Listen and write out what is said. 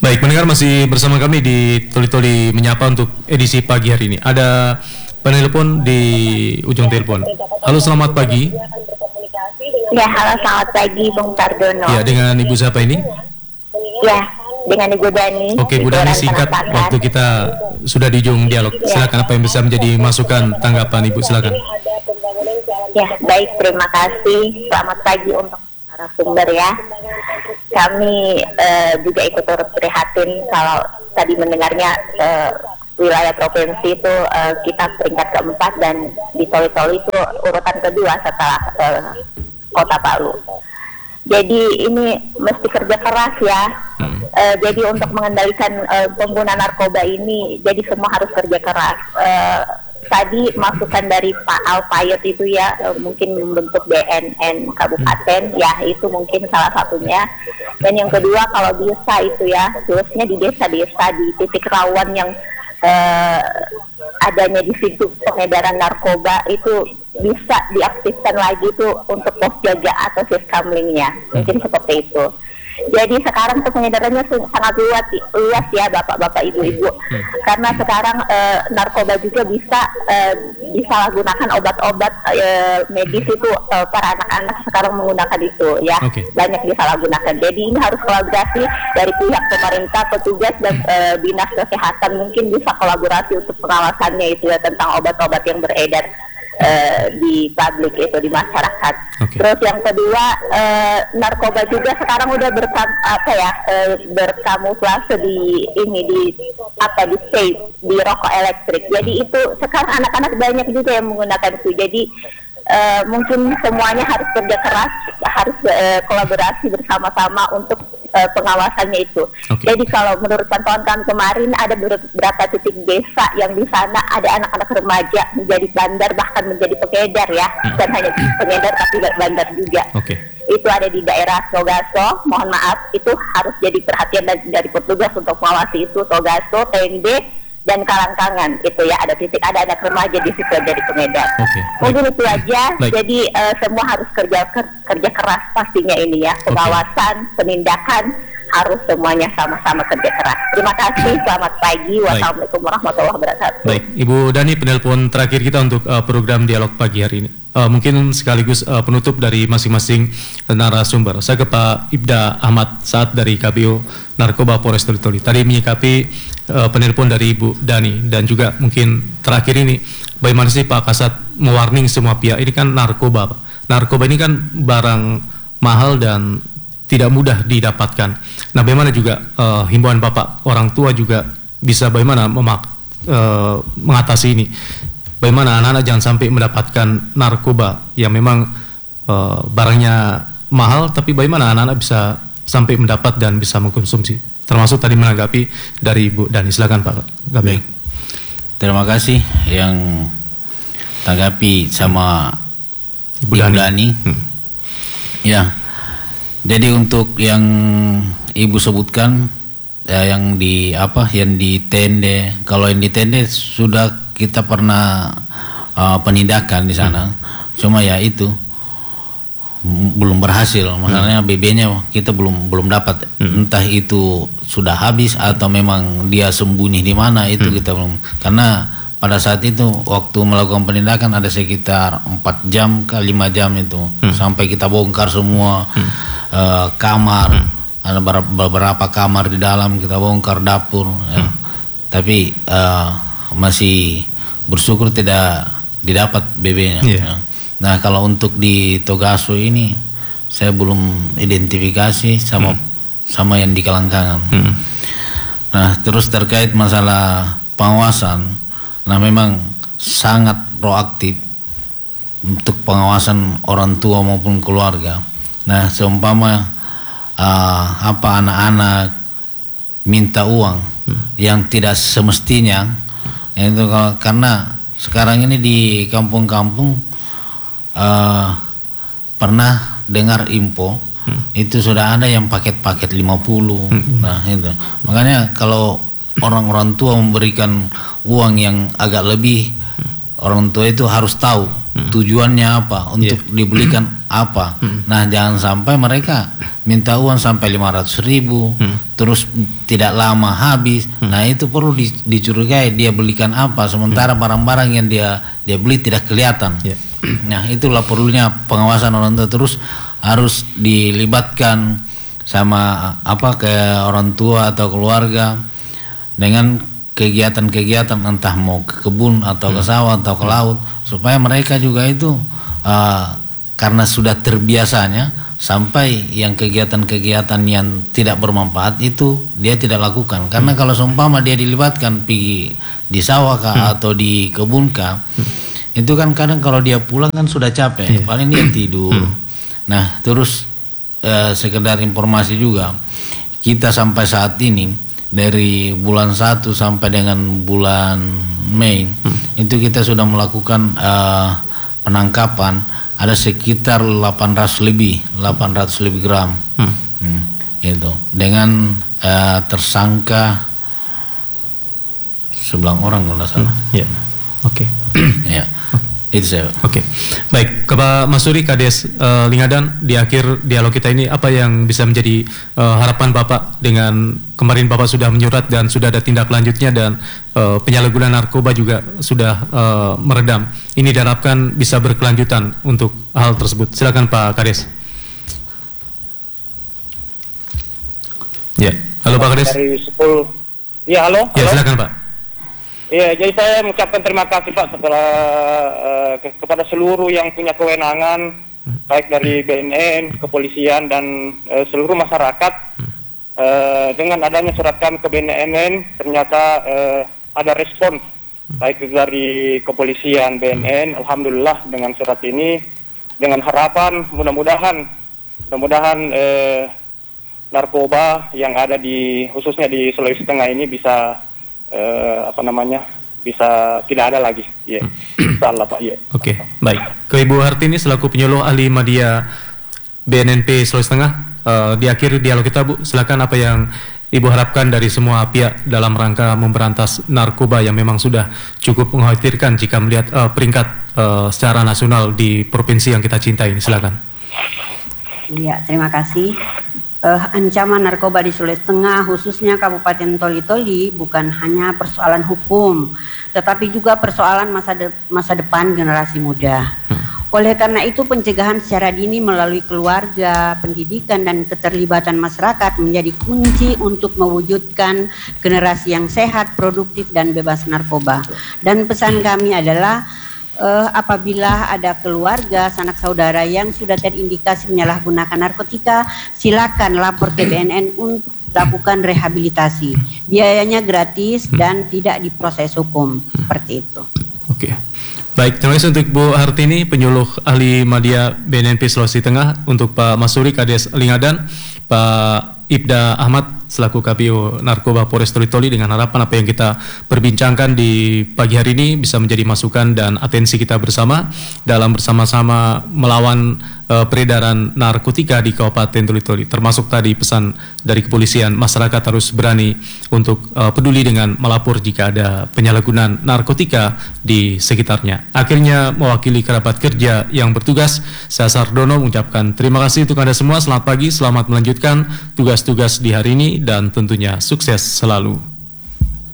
Baik, pendengar masih bersama kami di Toli-Toli Menyapa untuk edisi pagi hari ini. Ada penelpon di ujung telepon. Halo, selamat pagi. Ya, halo, selamat pagi Bung Tardono. Ya, dengan Ibu siapa ini? Ya, dengan Ibu Dani. Oke, Bu Dani, singkat, waktu kita sudah di ujung dialog. Silakan, apa yang bisa menjadi masukan tanggapan Ibu, silakan. Ya, baik, terima kasih. Selamat pagi untuk narasumber ya. Kami juga ikut turut prihatin kalau tadi mendengarnya wilayah provinsi itu kita peringkat keempat dan di Toli-Toli itu urutan kedua setelah Kota Palu. Jadi ini mesti kerja keras ya. Jadi untuk mengendalikan pengguna narkoba ini, jadi semua harus kerja keras. Tadi masukan dari Pak Alpayet itu ya, mungkin membentuk BNN kabupaten, ya itu mungkin salah satunya. Dan yang kedua, kalau bisa itu ya, khususnya di desa-desa, di titik rawan yang adanya di situ pengedaran narkoba itu bisa diaktifkan lagi tuh untuk pos jaga atau siskamlingnya, mungkin seperti itu. Jadi sekarang tuh pengedarannya sangat luas ya bapak-bapak ibu-ibu, karena sekarang narkoba juga bisa disalahgunakan obat-obat medis itu, para anak-anak sekarang menggunakan itu ya, banyak disalahgunakan. Jadi ini harus kolaborasi dari pihak pemerintah, petugas dan dinas kesehatan, mungkin bisa kolaborasi untuk pengawasannya itu ya tentang obat-obat yang beredar di publik itu, di masyarakat. Terus yang kedua, narkoba juga sekarang udah berkamuflase di vape, di rokok elektrik. Jadi itu sekarang anak-anak banyak juga yang menggunakan itu. Jadi mungkin semuanya harus kerja keras, harus kolaborasi bersama-sama untuk pengawasannya itu. Jadi kalau menurut pantauan kami kemarin ada beberapa titik desa yang di sana ada anak-anak remaja menjadi bandar, bahkan menjadi pengedar ya, bukan hanya pengedar tapi bandar juga. Itu ada di daerah Togaso. Mohon maaf, itu harus jadi perhatian dari petugas untuk mengawasi itu. Togaso, Tende, dan Kalangkangan itu ya, ada titik ada anak remaja di situ dari pengedar. Mungkin itu aja. Jadi semua harus kerja keras pastinya ini ya, pengawasan, penindakan harus semuanya sama-sama kerja keras. Terima kasih, selamat pagi. Wassalamualaikum warahmatullahi wabarakatuh. Baik, Ibu Dani, penelpon terakhir kita untuk program dialog pagi hari ini. Mungkin sekaligus penutup dari masing-masing narasumber. Saya ke Pak Ibda Ahmad Saad dari KPU Narkoba Polres Toli-Toli. Tadi menyikapi penelpon dari Ibu Dani, dan juga mungkin terakhir ini, bagaimana sih Pak Kasat mewarning semua pihak? Ini kan narkoba, Pak. Narkoba ini kan barang mahal dan tidak mudah didapatkan. Nah, bagaimana juga himbauan Bapak orang tua juga bisa bagaimana mengatasi ini? Bagaimana anak-anak jangan sampai mendapatkan narkoba yang memang barangnya mahal, tapi bagaimana anak-anak bisa sampai mendapat dan bisa mengkonsumsi? Termasuk tadi menanggapi dari Ibu Dani. Silakan Pak. Baik. Terima kasih yang tanggapi sama Ibu Dani. Ya. Jadi untuk yang Ibu sebutkan yang di tende, kalau yang di tende sudah kita pernah penindakan di sana. Cuma ya itu belum berhasil, masalahnya BB-nya kita belum dapat, entah itu sudah habis atau memang dia sembunyi di mana, itu kita belum, karena pada saat itu waktu melakukan penindakan ada sekitar 4 jam ke 5 jam itu, sampai kita bongkar semua kamar, ada beberapa kamar di dalam kita bongkar, dapur ya. Tapi masih bersyukur tidak didapat BB-nya ya. Nah, kalau untuk di Togaso ini saya belum identifikasi sama yang di Kalangkangan. Nah, terus terkait masalah pengawasan, nah memang sangat proaktif untuk pengawasan orang tua maupun keluarga. Nah, seumpama anak-anak minta uang yang tidak semestinya, itu karena sekarang ini di kampung-kampung pernah dengar info itu sudah ada yang paket-paket 50. Nah itu makanya kalau orang-orang tua memberikan uang yang agak lebih, orang tua itu harus tahu tujuannya apa, untuk dibelikan apa. Nah, jangan sampai mereka minta uang sampai 500.000, terus tidak lama habis. Nah, itu perlu dicurigai dia belikan apa, sementara barang-barang yang dia beli tidak kelihatan. Nah, itulah perlunya pengawasan orang tua, terus harus dilibatkan sama ke orang tua atau keluarga dengan kegiatan-kegiatan, entah mau ke kebun atau ke sawah atau ke laut, supaya mereka juga itu karena sudah terbiasanya, sampai yang kegiatan-kegiatan yang tidak bermanfaat itu dia tidak lakukan. Karena kalau seumpama dia dilibatkan pergi di sawah atau di kebun itu kan kadang kalau dia pulang kan sudah capek, paling dia tidur. Nah, terus sekedar informasi juga, kita sampai saat ini dari bulan 1 sampai dengan bulan Mei itu kita sudah melakukan penangkapan ada sekitar 800 lebih gram itu dengan tersangka 11 orang kalau tidak salah. Oke. Ya. Itu saya. Oke. Baik, ke Pak Masuri Kades Lingadan, di akhir dialog kita ini apa yang bisa menjadi harapan Bapak dengan kemarin Bapak sudah menyurat dan sudah ada tindak lanjutnya, dan penyalahgunaan narkoba juga sudah meredam. Ini diharapkan bisa berkelanjutan untuk hal tersebut. Silakan Pak Kades. Ya, halo Pak Kades. Dari 10. Ya, halo. Ya, silakan Pak. Ya, jadi saya mengucapkan terima kasih Pak kepada seluruh yang punya kewenangan, baik dari BNN, kepolisian, dan seluruh masyarakat. Dengan adanya surat kami ke BNN, ternyata ada respon baik dari kepolisian, BNN. Alhamdulillah dengan surat ini, dengan harapan mudah-mudahan narkoba yang ada khususnya di Sulawesi Tengah ini bisa bisa tidak ada lagi. Insyaallah Pak. Oke, baik. Ke Ibu Hartini selaku penyuluh ahli media BNNP Sulawesi Tengah, di akhir dialog kita Bu, silakan apa yang Ibu harapkan dari semua pihak dalam rangka memberantas narkoba yang memang sudah cukup mengkhawatirkan jika melihat peringkat secara nasional di provinsi yang kita cintai ini. Silakan. Iya, terima kasih. Ancaman narkoba di Sulawesi Tengah, khususnya Kabupaten Toli-Toli, bukan hanya persoalan hukum, tetapi juga persoalan masa depan generasi muda. Oleh karena itu, pencegahan secara dini melalui keluarga, pendidikan, dan keterlibatan masyarakat menjadi kunci untuk mewujudkan generasi yang sehat, produktif, dan bebas narkoba. Dan pesan kami adalah apabila ada keluarga, sanak saudara yang sudah terindikasi menyalahgunakan narkotika, silakan lapor ke BNN untuk lakukan rehabilitasi. Biayanya gratis dan tidak diproses hukum. Seperti itu. Oke. Baik, terima kasih untuk Bu Hartini, penyuluh ahli media BNNP Sulawesi Tengah, untuk Pak Masuri Kades Lingadan, Pak Ibda Ahmad selaku KPO Narkoba Polres Toli-Toli, dengan harapan apa yang kita perbincangkan di pagi hari ini bisa menjadi masukan dan atensi kita bersama dalam bersama-sama melawan peredaran narkotika di Kabupaten Toli-Toli. Termasuk tadi pesan dari kepolisian, masyarakat harus berani untuk peduli dengan melapor jika ada penyalahgunaan narkotika di sekitarnya. Akhirnya mewakili kerabat kerja yang bertugas, saya Sardono mengucapkan terima kasih untuk Anda semua. Selamat pagi, selamat melanjutkan tugas-tugas di hari ini, dan tentunya sukses selalu.